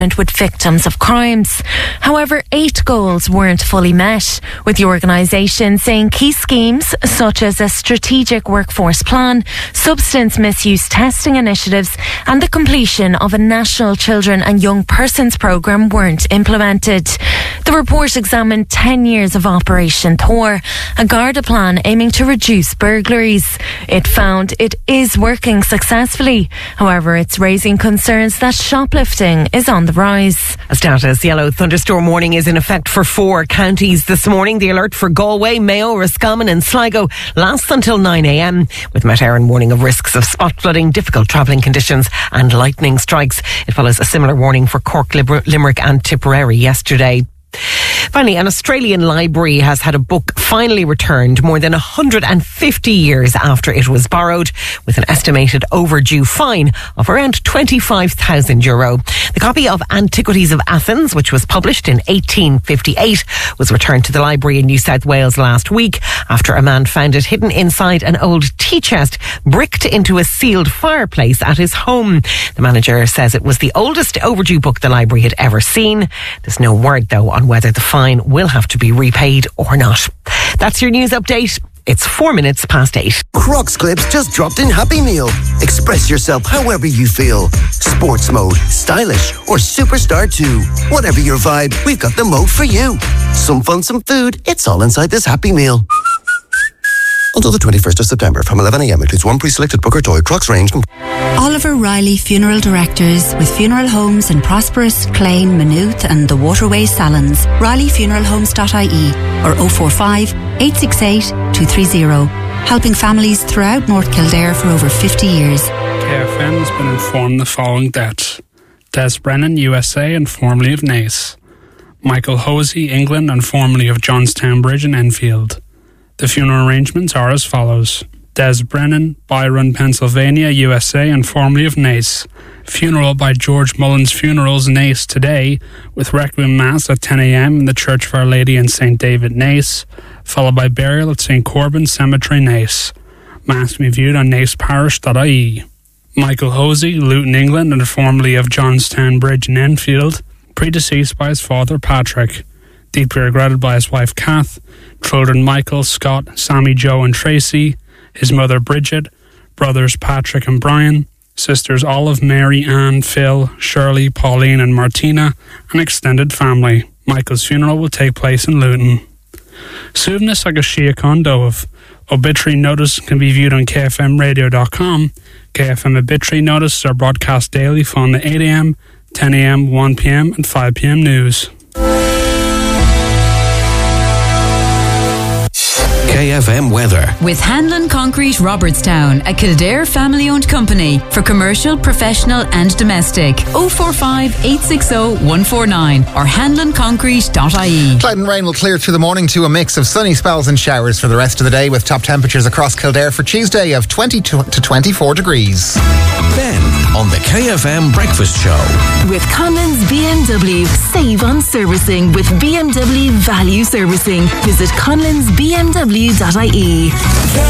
with victims of crimes. However, 8 goals weren't fully met, with the organisation saying key schemes such as a strategic workforce plan, substance misuse testing initiatives and the completion of a national children and young persons programme weren't implemented. The report examined 10 years of Operation Thor, a Garda plan aiming to reduce burglaries. It found it is working successfully. However, it's raising concerns that shoplifting is on the rise. As Data's yellow thunderstorm warning is in effect for 4 counties this morning. The alert for Galway, Mayo, Roscommon and Sligo lasts until 9 a.m, with Met Éireann warning of risks of spot flooding, difficult travelling conditions and lightning strikes. It follows a similar warning for Cork, Limerick and Tipperary yesterday. Finally, an Australian library has had a book finally returned more than 150 years after it was borrowed, with an estimated overdue fine of around €25,000. The copy of Antiquities of Athens, which was published in 1858, was returned to the library in New South Wales last week after a man found it hidden inside an old tea chest bricked into a sealed fireplace at his home. The manager says it was the oldest overdue book the library had ever seen. There's no word, though, on whether the fine will have to be repaid or not. That's your news update. It's 4 minutes past 8. Crocs clips just dropped in Happy Meal. Express yourself however you feel. Sports mode, stylish, or superstar too. Whatever your vibe, we've got the mode for you. Some fun, some food. It's all inside this Happy Meal. Until the 21st of September from 11 a.m. includes one pre-selected Booker Toy Crocs range. Oliver Riley Funeral Directors with funeral homes in Prosperous, Clane, Maynooth and the Waterway Salons. RileyFuneralHomes.ie or 045 868 230. Helping families throughout North Kildare for over 50 years. KFM has been informed the following deaths. Des Brennan, USA and formerly of Naas. Michael Hosey, England and formerly of Johnstown Bridge in Enfield. The funeral arrangements are as follows. Des Brennan, Byron, Pennsylvania, USA and formerly of Naas. Funeral by George Mullins Funerals, Naas today, with Requiem Mass at 10 a.m. in the Church of Our Lady in St. David, Naas, followed by burial at St. Corbin Cemetery, Naas. Mass can be viewed on nasparish.ie. Michael Hosey, Luton, England and formerly of Johnstown Bridge in Enfield, predeceased by his father Patrick. Deeply regretted by his wife Kath, children Michael, Scott, Sammy, Joe and Tracy, his mother Bridget, brothers Patrick and Brian, sisters Olive, Mary, Ann, Phil, Shirley, Pauline and Martina, and extended family. Michael's funeral will take place in Luton. Suivnis agus Síocháin Dóibh. Obituary notice can be viewed on kfmradio.com. KFM obituary notices are broadcast daily from the 8 a.m, 10 a.m, 1 p.m and 5 p.m. news. KFM weather. With Hanlon Concrete Robertstown, a Kildare family-owned company for commercial, professional and domestic. 045 860 149 or hanlonconcrete.ie. Cloud and rain will clear through the morning to a mix of sunny spells and showers for the rest of the day, with top temperatures across Kildare for Tuesday of 20 to 24 degrees. Ben on the KFM Breakfast Show. With Conlon's BMW. Save on servicing with BMW Value Servicing. Visit conlonsbmw.ie.